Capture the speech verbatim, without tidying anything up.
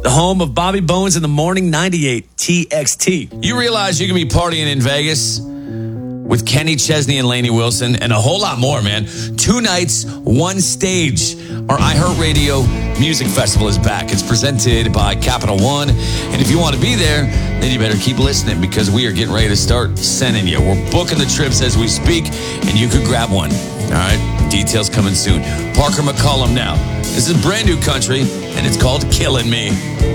the home of Bobby Bones in the Morning, ninety-eight T X T. You realize you can be partying in Vegas with Kenny Chesney and Lainey Wilson and a whole lot more, man. Two nights, one stage. Our iHeartRadio Music Festival is back. It's presented by Capital One. And if you want to be there, then you better keep listening because we are getting ready to start sending you. We're booking the trips as we speak, and you could grab one. All right? Details coming soon. Parker McCollum now. This is brand new country, and it's called Killing Me.